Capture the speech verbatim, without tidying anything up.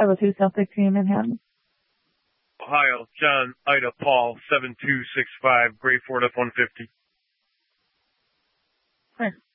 five oh two South sixteen, Manhattan. Ohio, John, Ida, Paul, seven two six five, Gray Ford F one fifty. Thanks.